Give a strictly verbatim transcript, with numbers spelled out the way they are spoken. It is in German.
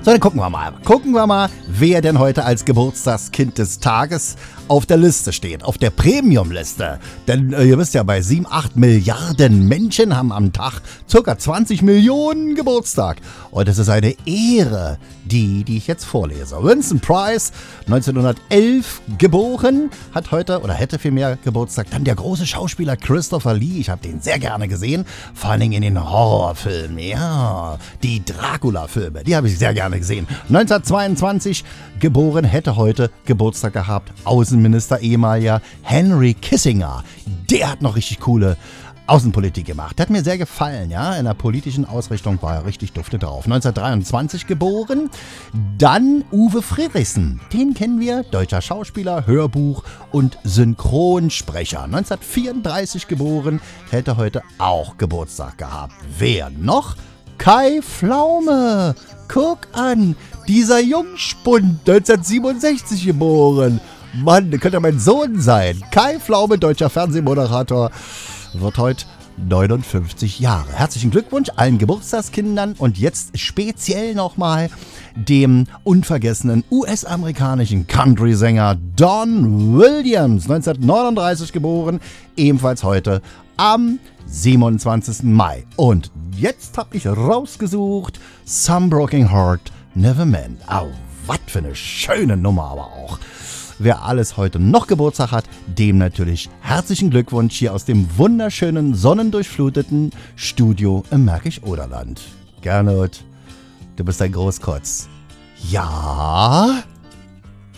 So, dann gucken wir mal. Gucken wir mal, wer denn heute als Geburtstagskind des Tages auf der Liste steht, auf der Premium-Liste. Denn äh, ihr wisst ja, bei sieben, acht Milliarden Menschen haben am Tag ca. zwanzig Millionen Geburtstag. Und es ist eine Ehre, die, die ich jetzt vorlese. Vincent Price, neunzehnhundertelf geboren, hat heute oder hätte vielmehr Geburtstag. Dann der große Schauspieler Christopher Lee, ich habe den sehr gerne gesehen, vor allen Dingen in den Horrorfilmen, ja, die Dracula-Filme, die habe ich sehr gerne gesehen. neunzehnhundertzweiundzwanzig geboren, hätte heute Geburtstag gehabt, Außenminister ehemaliger Henry Kissinger. Der hat noch richtig coole Außenpolitik gemacht. Der hat mir sehr gefallen, ja. In der politischen Ausrichtung war er richtig dufte drauf. neunzehnhundertdreiundzwanzig geboren. Dann Uwe Friedrichsen. Den kennen wir. Deutscher Schauspieler, Hörbuch- und Synchronsprecher. neunzehnhundertvierunddreißig geboren. Hätte heute auch Geburtstag gehabt. Wer noch? Kai Pflaume. Guck an. Dieser Jungspund. neunzehnhundertsiebenundsechzig geboren. Mann, könnte mein Sohn sein. Kai Pflaume, deutscher Fernsehmoderator, wird heute neunundfünfzig Jahre. Herzlichen Glückwunsch allen Geburtstagskindern und jetzt speziell nochmal dem unvergessenen U S-amerikanischen Country-Sänger Don Williams, neunzehnhundertneununddreißig geboren, ebenfalls heute am siebenundzwanzigsten Mai. Und jetzt habe ich rausgesucht Some Broken Heart Never Mend. Au, was für eine schöne Nummer aber auch. Wer alles heute noch Geburtstag hat, dem natürlich herzlichen Glückwunsch hier aus dem wunderschönen, sonnendurchfluteten Studio im Märkisch-Oderland. Gernot, du bist ein Großkotz. Ja...